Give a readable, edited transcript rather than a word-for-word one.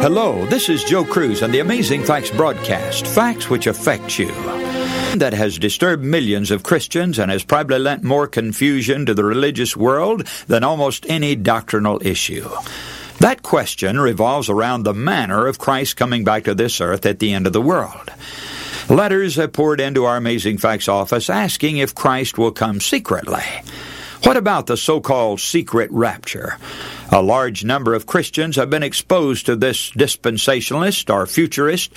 Hello, this is Joe Cruz on the Amazing Facts broadcast, facts which affect you. That has disturbed millions of Christians and has probably lent more confusion to the religious world than almost any doctrinal issue. That question revolves around the manner of Christ coming back to this earth at the end of the world. Letters have poured into our Amazing Facts office asking if Christ will come secretly. What about the so-called secret rapture? A large number of Christians have been exposed to this dispensationalist or futurist